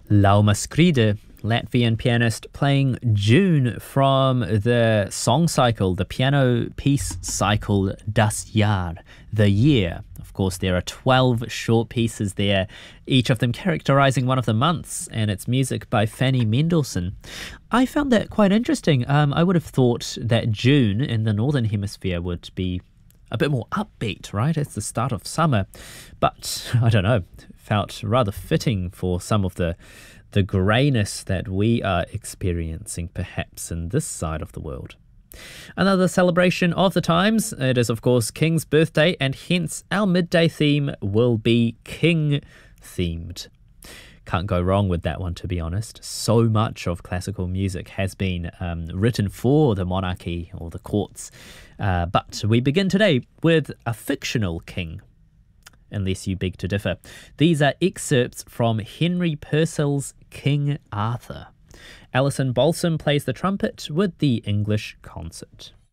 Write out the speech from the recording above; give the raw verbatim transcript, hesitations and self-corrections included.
Lauma Skride, Latvian pianist playing June from the song cycle, the piano piece cycle Das Jahr, the year. Of course, there are twelve short pieces there, each of them characterizing one of the months, and it's music by Fanny Mendelssohn. I found that quite interesting. Um, I would have thought that June in the Northern Hemisphere would be a bit more upbeat, right? It's the start of summer. But, I don't know, felt rather fitting for some of the the greyness that we are experiencing perhaps in this side of the world. Another celebration of the times, it is of course King's birthday, and hence our midday theme will be King themed. Can't go wrong with that one, to be honest. So much of classical music has been um, written for the monarchy or the courts. Uh, but we begin today with a fictional king, unless you beg to differ. These are excerpts from Henry Purcell's King Arthur. Alison Balsom plays the trumpet with the English Concert.